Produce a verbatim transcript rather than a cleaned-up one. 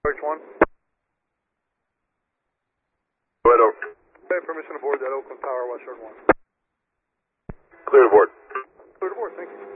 George one. Go ahead, over. Okay, permission to board that Oakland Tower, West Shore one. Clear to board. Clear to board, thank you.